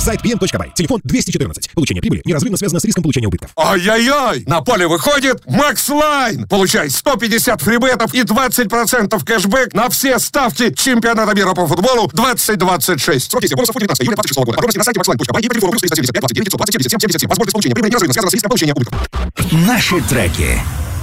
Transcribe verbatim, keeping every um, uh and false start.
Сайт би эм точка бай. Телефон двести четырнадцать. Получение прибыли неразрывно связано с риском получения убытков. Ай-яй-яй! На поле выходит Макс Лайн. Получай сто пятьдесят фрибетов и двадцать процентов кэшбэк на все ставки чемпионата мира по футболу двадцать двадцать шесть. Срок действия бонусов девятнадцатого июля двадцать шестого года. Подробности на сайте макс лайн точка бай и по телефону плюс триста семьдесят пять двадцать девять пятьсот двадцать девять пятьсот семьдесят семь семьдесят семь. Возможность получения прибыли неразрывно связана с риском получения убытков. Наши треки.